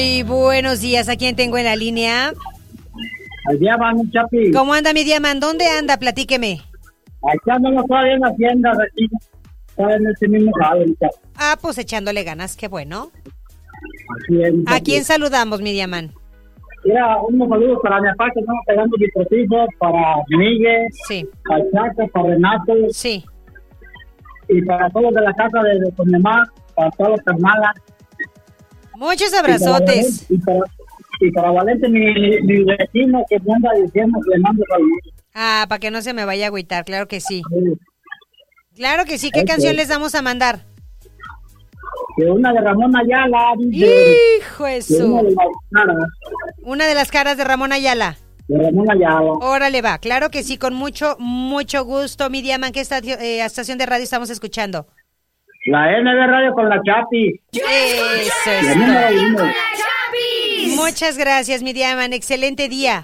Y buenos días, ¿a quién tengo en la línea? Al Diamant, Chapi. ¿Cómo anda mi Diamant? ¿Dónde anda? Platíqueme. Acá andamos todavía en la tienda, está en ese mismo lado. Ah, pues echándole ganas, qué bueno. Así es, ¿A quién saludamos, mi Diamant? Mira, unos saludos para mi papá que estamos pegando vitrocifos, para Miguel, Sí. para Chaco, para Renato, Sí. y para todos de la casa de mi mamá, para todos los hermanas. Muchos abrazotes. Y para Valente, mi vecino que me anda diciendo que le mando saludos. Ah, para que no se me vaya a agüitar, claro que sí. Sí. Claro que sí, ¿qué canción les vamos a mandar? Que una de Ramón Ayala. ¡Hijo De eso! una de las caras Una de las caras de Ramón Ayala. de Ramón Ayala. Órale va, claro que sí, con mucho gusto, mi Diamant. ¿Qué estación de radio estamos escuchando? La NB Radio con la Chapi. Eso es La número todo. 1. Muchas gracias, mi Diamant. Excelente día.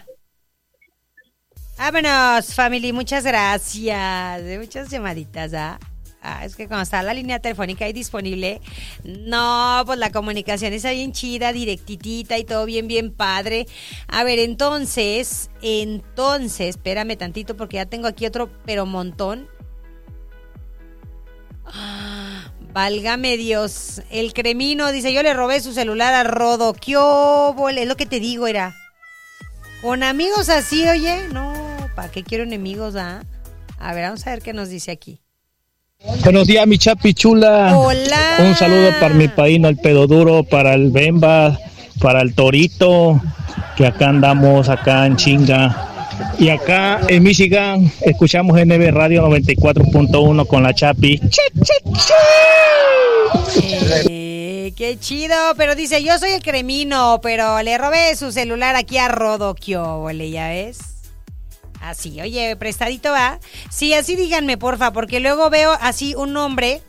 Vámonos, family. Muchas gracias. Muchas llamaditas, ¿ah? Es que cuando está la línea telefónica ahí disponible, no, pues la comunicación está bien chida, directitita y todo bien padre. A ver, entonces, espérame tantito porque ya tengo aquí otro, pero montón. Válgame Dios. El Cremino dice, yo le robé su celular a Rodo. ¿Qué óvole? Es lo que te digo, era. Con amigos así, oye. No, ¿para qué quiero enemigos, ah? A ver, vamos a ver qué nos dice aquí. Buenos días, mi Chapi chula. Hola. Un saludo para mi paíno, el Pedo Duro, para el Bemba, para el Torito, que acá andamos, acá en chinga. Y acá en Michigan escuchamos NB Radio 94.1 con la Chapi. Qué chido, pero dice, yo soy el Cremino, pero le robé su celular aquí a Rodo. ¿Qué óvole, ya ves? Así, oye, prestadito va. Sí, así díganme, porfa, porque luego veo así un nombre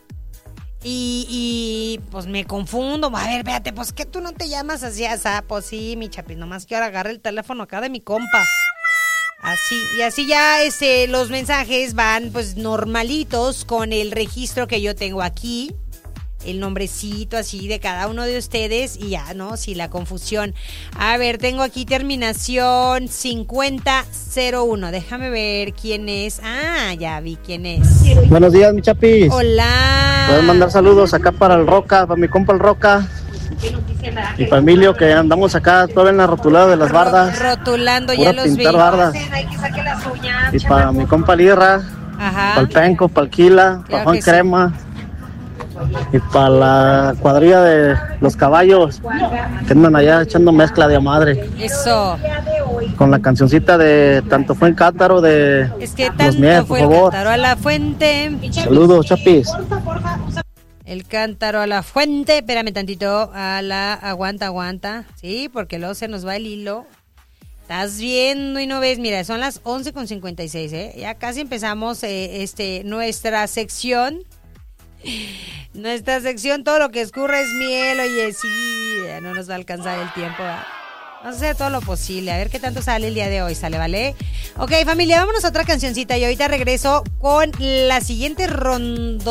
y pues me confundo. A ver, espérate, pues que tú no te llamas así, pues sí, mi Chapi, nomás que ahora agarre el teléfono acá de mi compa. Así, y así ya los mensajes van pues normalitos con el registro que yo tengo aquí. El nombrecito así de cada uno de ustedes y ya, ¿no? Sí, la confusión. A ver, tengo aquí terminación 5001. Déjame ver quién es. Ah, ya vi quién es. Buenos días, mi Chapis. Hola. Pueden mandar saludos acá para el Roca, para mi compa el Roca. Y para Emilio, que andamos acá todavía en la rotulada de las bardas. Rotulando, pura ya los vi. pintar bardas. Y para mi compa Lirra, Ajá. para el Penco, para el Quila, para Juan Crema. Y para la cuadrilla de los caballos, que andan allá echando mezcla de a madre. Eso. Con la cancioncita de Tanto fue en cántaro de Es que Los tanto Miel, fue por el favor. cántaro a la fuente. Saludos, Chapis. El cántaro a la fuente. Espérame tantito. Aguanta. Sí, porque luego se nos va el hilo. Estás viendo y no ves. Mira, son las 11:56, ¿eh? Ya casi empezamos nuestra sección. Nuestra sección, todo lo que escurre es miel. Oye, sí, ya no nos va a alcanzar el tiempo, ¿verdad? Vamos a hacer todo lo posible, a ver qué tanto sale el día de hoy, ¿sale, vale? Ok, familia, vámonos a otra cancioncita y ahorita regreso con la siguiente ronda.